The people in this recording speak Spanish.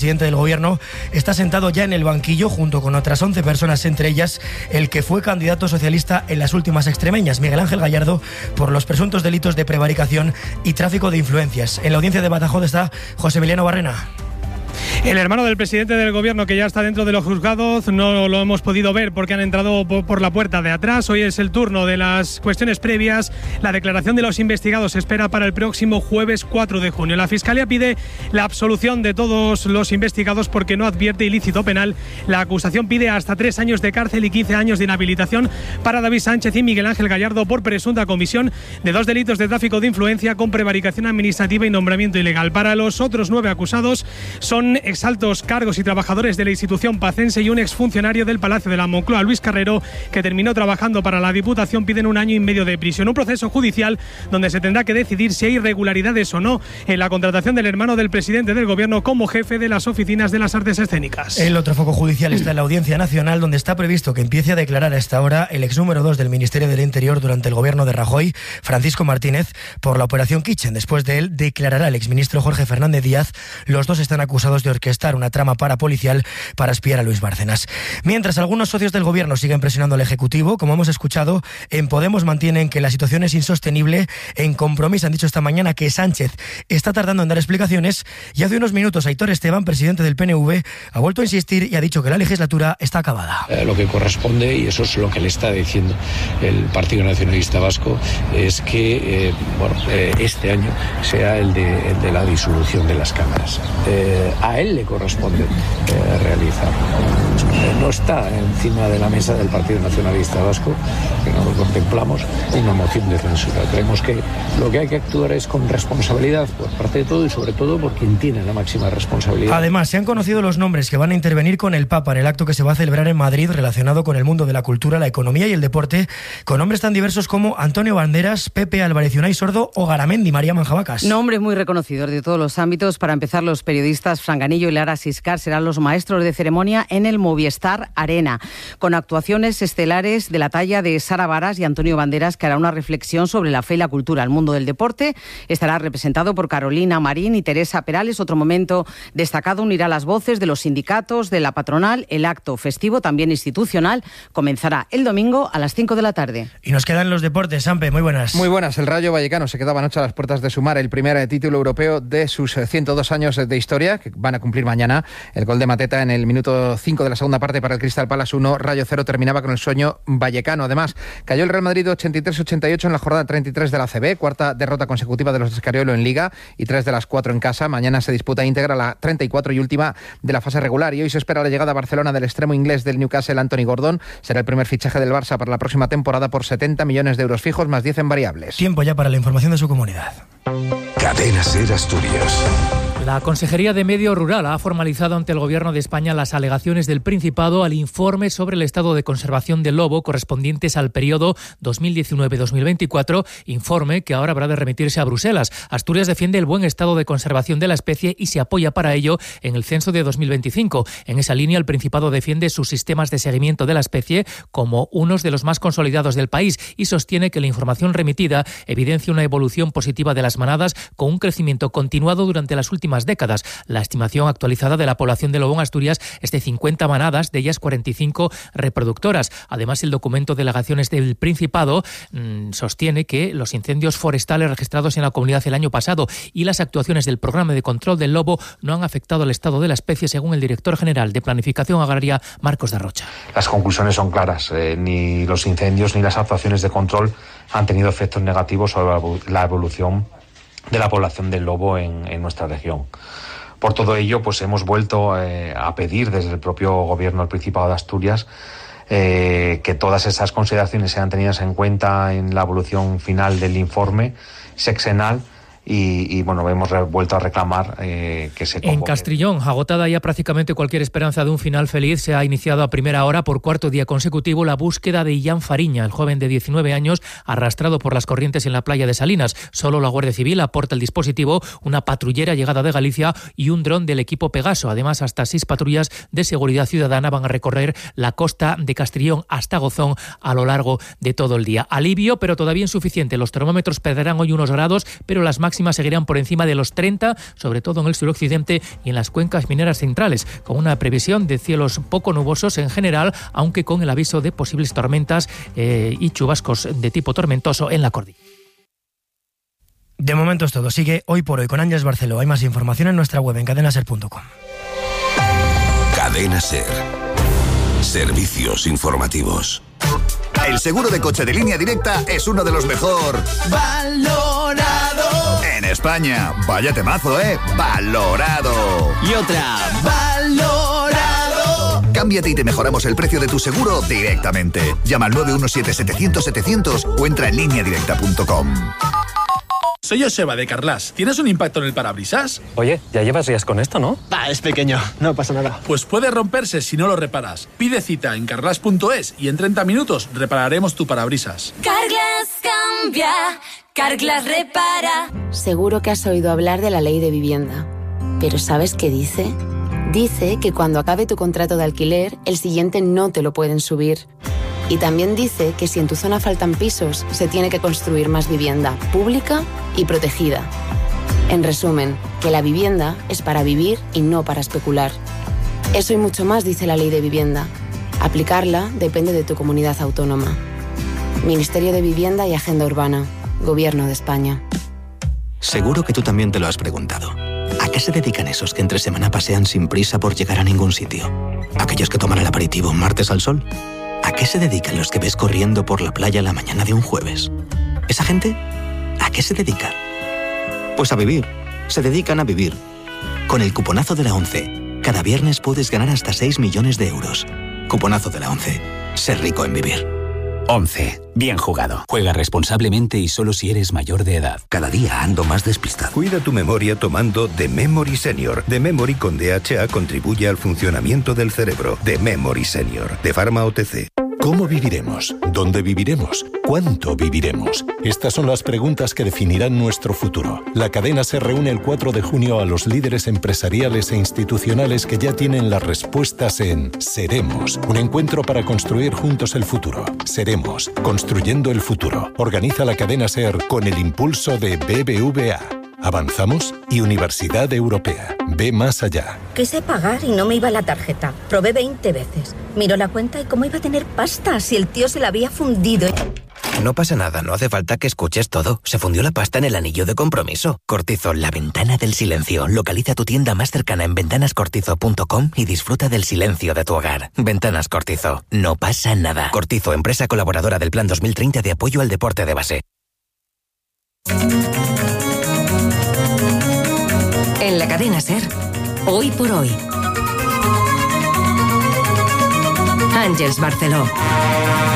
El presidente del gobierno está sentado ya en el banquillo junto con otras 11 personas, entre ellas el que fue candidato socialista en las últimas extremeñas, Miguel Ángel Gallardo, por los presuntos delitos de prevaricación y tráfico de influencias. En la audiencia de Badajoz está José Emiliano Barrena. El hermano del presidente del gobierno, que ya está dentro de los juzgados, no lo hemos podido ver porque han entrado por la puerta de atrás. Hoy es el turno de las cuestiones previas. La declaración de los investigados se espera para el próximo jueves 4 de junio. La Fiscalía pide la absolución de todos los investigados porque no advierte ilícito penal. La acusación pide hasta 3 años de cárcel y 15 años de inhabilitación para David Sánchez y Miguel Ángel Gallardo por presunta comisión de 2 delitos de tráfico de influencia con prevaricación administrativa y nombramiento ilegal. Para los otros 9 acusados son exaltos cargos y trabajadores de la institución pacense y un exfuncionario del Palacio de la Moncloa, Luis Carrero, que terminó trabajando para la Diputación. Piden 1 año y medio de prisión. Un proceso judicial donde se tendrá que decidir si hay irregularidades o no en la contratación del hermano del presidente del gobierno como jefe de las oficinas de las artes escénicas. El otro foco judicial está en la Audiencia Nacional, donde está previsto que empiece a declarar a esta hora el ex número 2 del Ministerio del Interior durante el gobierno de Rajoy, Francisco Martínez, por la operación Kitchen. Después de él declarará el exministro Jorge Fernández Díaz. Los dos están acusados de orquestar una trama parapolicial para espiar a Luis Bárcenas. Mientras algunos socios del gobierno siguen presionando al Ejecutivo, como hemos escuchado, en Podemos mantienen que la situación es insostenible. En Compromís han dicho esta mañana que Sánchez está tardando en dar explicaciones, y hace unos minutos Aitor Esteban, presidente del PNV, ha vuelto a insistir y ha dicho que la legislatura está acabada. Lo que corresponde, y eso es lo que le está diciendo el Partido Nacionalista Vasco, es que este año sea el de la disolución de las cámaras. A él le corresponde realizar. No está encima de la mesa del Partido Nacionalista Vasco, que no lo contemplamos, una moción de censura. Creemos que lo que hay que actuar es con responsabilidad por parte de todo y sobre todo por quien tiene la máxima responsabilidad. Además, se han conocido los nombres que van a intervenir con el Papa en el acto que se va a celebrar en Madrid relacionado con el mundo de la cultura, la economía y el deporte, con nombres tan diversos como Antonio Banderas, Pepe Álvarez y Unai Sordo o Garamendi, María Manjabacas. Nombres muy reconocidos de todos los ámbitos. Para empezar, los periodistas Fran Ganillo y Lara Siscar serán los maestros de ceremonia en el Movistar Arena, con actuaciones estelares de la talla de Sara Varas y Antonio Banderas, que hará una reflexión sobre la fe y la cultura. El mundo del deporte estará representado por Carolina Marín y Teresa Perales. Otro momento destacado unirá las voces de los sindicatos, de la patronal. El acto festivo, también institucional, comenzará el domingo a las 5 de la tarde. Y nos quedan los deportes. Sampe, muy buenas. Muy buenas. El Rayo Vallecano se quedaba anoche a las puertas de sumar el primer título europeo de sus 102 años de historia, que van a cumplir mañana. El gol de Mateta en el minuto 5 de la segunda parte para el Crystal Palace 1, Rayo 0, terminaba con el sueño vallecano. Además, cayó el Real Madrid 83-88 en la jornada 33 de la ACB, cuarta derrota consecutiva de los de Escariolo en Liga y 3 de las 4 en casa. Mañana se disputa íntegra la 34 y última de la fase regular, y hoy se espera la llegada a Barcelona del extremo inglés del Newcastle, Anthony Gordon. Será el primer fichaje del Barça para la próxima temporada por 70 millones de euros fijos más 10 en variables. Tiempo ya para la información de su comunidad. Cadena SER Asturias. La Consejería de Medio Rural ha formalizado ante el Gobierno de España las alegaciones del Principado al informe sobre el estado de conservación del lobo correspondientes al periodo 2019-2024, informe que ahora habrá de remitirse a Bruselas. Asturias defiende el buen estado de conservación de la especie y se apoya para ello en el censo de 2025. En esa línea, el Principado defiende sus sistemas de seguimiento de la especie como unos de los más consolidados del país y sostiene que la información remitida evidencia una evolución positiva de las manadas con un crecimiento continuado durante las últimas décadas. La estimación actualizada de la población de lobo en Asturias es de 50 manadas, de ellas 45 reproductoras. Además, el documento de alegaciones del Principado sostiene que los incendios forestales registrados en la comunidad el año pasado y las actuaciones del programa de control del lobo no han afectado al estado de la especie, según el director general de Planificación Agraria, Marcos de Rocha. Las conclusiones son claras. Ni los incendios ni las actuaciones de control han tenido efectos negativos sobre la evolución de la población del lobo en nuestra región. Por todo ello, pues hemos vuelto a pedir desde el propio Gobierno del Principado de Asturias que todas esas consideraciones sean tenidas en cuenta en la evolución final del informe sexenal. Y bueno, hemos vuelto a reclamar que se convoque. En Castrillón, agotada ya prácticamente cualquier esperanza de un final feliz, se ha iniciado a primera hora por cuarto día consecutivo la búsqueda de Illán Fariña, el joven de 19 años arrastrado por las corrientes en la playa de Salinas. Solo la Guardia Civil aporta el dispositivo, una patrullera llegada de Galicia y un dron del equipo Pegaso. Además, hasta 6 patrullas de seguridad ciudadana van a recorrer la costa de Castrillón hasta Gozón a lo largo de todo el día. Alivio, pero todavía insuficiente. Los termómetros perderán hoy unos grados, pero las máximas máximas seguirán por encima de los 30, sobre todo en el suroccidente y en las cuencas mineras centrales, con una previsión de cielos poco nubosos en general, aunque con el aviso de posibles tormentas y chubascos de tipo tormentoso en la cordillera. De momento es todo. Sigue Hoy por Hoy con Ángeles Barceló. Hay más información en nuestra web en cadenaser.com. Cadena Ser. Servicios informativos. El seguro de coche de Línea Directa es uno de los mejor valorado en España. Vaya temazo, valorado. Y otra, valorado. Cámbiate y te mejoramos el precio de tu seguro directamente. Llama al 917-700-700 o entra en lineadirecta.com. Soy Joseba de Carglass. ¿Tienes un impacto en el parabrisas? Oye, ya llevas días con esto, ¿no? Es pequeño, no pasa nada. Pues puede romperse si no lo reparas. Pide cita en carglass.es y en 30 minutos repararemos tu parabrisas. Carglass cambia, Carglass repara. Seguro que has oído hablar de la ley de vivienda. ¿Pero sabes qué dice? Dice que cuando acabe tu contrato de alquiler, el siguiente no te lo pueden subir. Y también dice que si en tu zona faltan pisos, se tiene que construir más vivienda pública y protegida. En resumen, que la vivienda es para vivir y no para especular. Eso y mucho más dice la ley de vivienda. Aplicarla depende de tu comunidad autónoma. Ministerio de Vivienda y Agenda Urbana. Gobierno de España. Seguro que tú también te lo has preguntado. ¿A qué se dedican esos que entre semana pasean sin prisa por llegar a ningún sitio? ¿Aquellos que toman el aperitivo un martes al sol? ¿A qué se dedican los que ves corriendo por la playa la mañana de un jueves? ¿Esa gente? ¿A qué se dedica? Pues a vivir. Se dedican a vivir. Con el cuponazo de la ONCE, cada viernes puedes ganar hasta 6 millones de euros. Cuponazo de la ONCE. Ser rico en vivir. ONCE. Bien jugado. Juega responsablemente y solo si eres mayor de edad. Cada día ando más despistado. Cuida tu memoria tomando The Memory Senior. The Memory con DHA contribuye al funcionamiento del cerebro. The Memory Senior. De Pharma OTC. ¿Cómo viviremos? ¿Dónde viviremos? ¿Cuánto viviremos? Estas son las preguntas que definirán nuestro futuro. La cadena se reúne el 4 de junio a los líderes empresariales e institucionales que ya tienen las respuestas en Seremos, un encuentro para construir juntos el futuro. Seremos, construyendo el futuro. Organiza la cadena SER con el impulso de BBVA. Avanzamos y Universidad Europea. Ve más allá. Quise pagar y no me iba la tarjeta. Probé 20 veces. Miró la cuenta y cómo iba a tener pasta si el tío se la había fundido. No pasa nada, no hace falta que escuches todo. Se fundió la pasta en el anillo de compromiso. Cortizo, la ventana del silencio. Localiza tu tienda más cercana en ventanascortizo.com y disfruta del silencio de tu hogar. Ventanas Cortizo. No pasa nada. Cortizo, empresa colaboradora del Plan 2030 de apoyo al deporte de base. En la cadena SER, Hoy por Hoy. Ángeles Barceló.